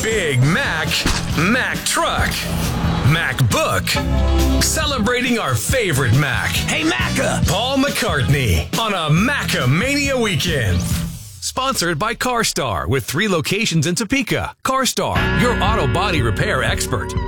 Big Mac, Mac Truck, Mac Book. Celebrating our favorite Mac. Hey, Macca! Paul McCartney on a Macamania weekend. Sponsored by CarStar with 3 locations in Topeka. CarStar, your auto body repair expert.